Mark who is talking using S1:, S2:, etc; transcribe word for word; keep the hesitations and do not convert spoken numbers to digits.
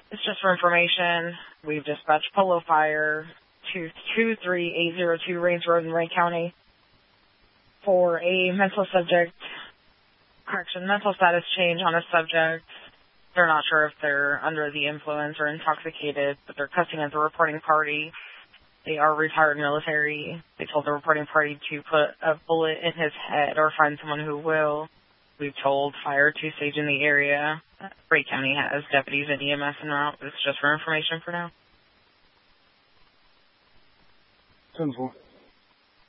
S1: It's just for information. We've dispatched Polo Fire to two three eight zero two Rains Road in Ray County for a mental subject, correction, mental status change on a subject. They're not sure if they're under the influence or intoxicated, but they're cussing at the reporting party. They are retired military. They told the reporting party to put a bullet in his head or find someone who will. We've told fire to stage in the area. Ray County has deputies and E M S en route. It's just for information for now.
S2: ten four.